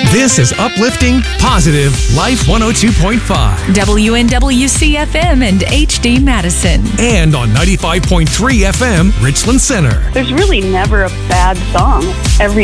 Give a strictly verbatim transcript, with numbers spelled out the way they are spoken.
This is uplifting, positive Life one oh two point five. W N W C F M and H D Madison. And on ninety-five point three F M, Richland Center. There's really never a bad song. Every